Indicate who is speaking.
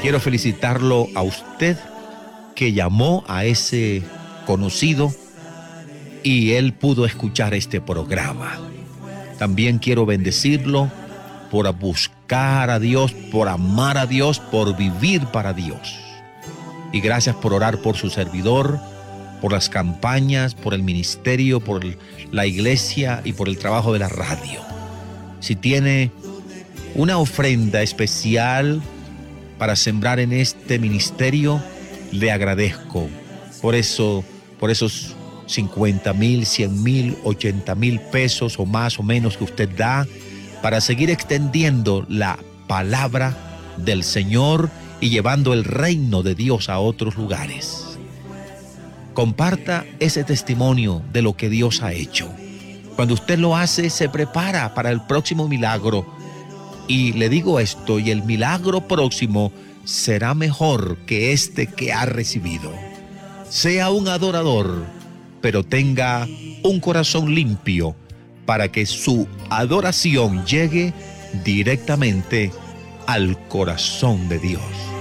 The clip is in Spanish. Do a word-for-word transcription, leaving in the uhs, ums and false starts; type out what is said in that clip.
Speaker 1: Quiero felicitarlo a usted que llamó a ese conocido y él pudo escuchar este programa. También quiero bendecirlo por buscar a Dios, por amar a Dios, por vivir para Dios. Y gracias por orar por su servidor, por las campañas, por el ministerio, por la iglesia y por el trabajo de la radio. Si tiene una ofrenda especial para sembrar en este ministerio, le agradezco por eso, por esos cincuenta mil, cien mil, ochenta mil pesos o más o menos que usted da para seguir extendiendo la palabra del Señor y llevando el reino de Dios a otros lugares. Comparta ese testimonio de lo que Dios ha hecho. Cuando usted lo hace, se prepara para el próximo milagro. Y le digo esto, y el milagro próximo será mejor que este que ha recibido. Sea un adorador, pero tenga un corazón limpio para que su adoración llegue directamente al corazón de Dios.